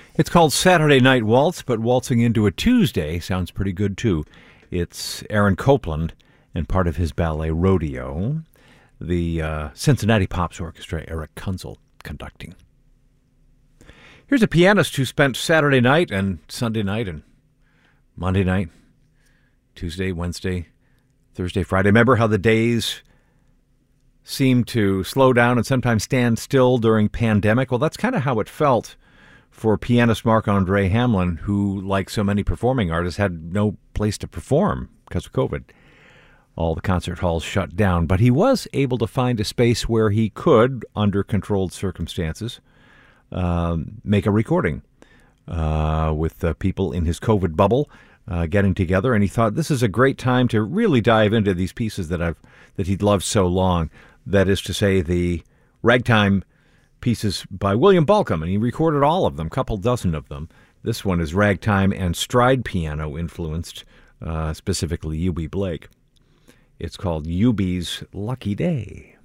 It's called Saturday Night Waltz, but waltzing into a Tuesday sounds pretty good, too. It's Aaron Copland and part of his ballet Rodeo. The Cincinnati Pops Orchestra, Eric Kunzel, conducting. Here's a pianist who spent Saturday night and Sunday night and Monday night, Tuesday, Wednesday, Thursday, Friday. Remember how the days seem to slow down and sometimes stand still during pandemic? Well, that's kind of how it felt for pianist Marc-Andre Hamelin, who, like so many performing artists, had no place to perform because of COVID. All the concert halls shut down, but he was able to find a space where he could, under controlled circumstances, make a recording with people in his COVID bubble getting together. And he thought this is a great time to really dive into these pieces that he'd loved so long. That is to say, the ragtime pieces by William Balcom, and he recorded all of them, a couple dozen of them. This one is ragtime and stride piano influenced, specifically Eubie Blake. It's called Eubie's Lucky Day.